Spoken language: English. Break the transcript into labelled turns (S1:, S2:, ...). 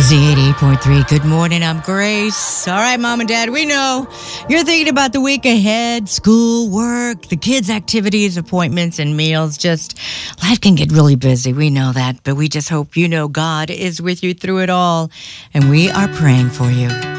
S1: Z88.3. Good morning. I'm Grace. All right, Mom and Dad, we know you're thinking about the week ahead, school, work, the kids' activities, appointments, and meals. Just life can get really busy. We know that, but we just hope you know God is with you through it all, and we are praying for you.